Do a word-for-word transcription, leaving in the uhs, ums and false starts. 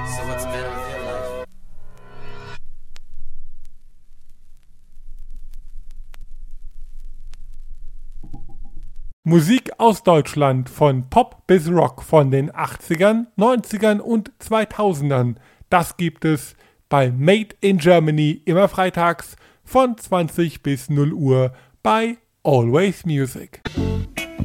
So what's the matter with your life? Musik aus Deutschland von Pop bis Rock von den achtzigern, neunzigern und zweitausendern. Das gibt es bei Made in Germany immer freitags von zwanzig bis null Uhr bei Always Music.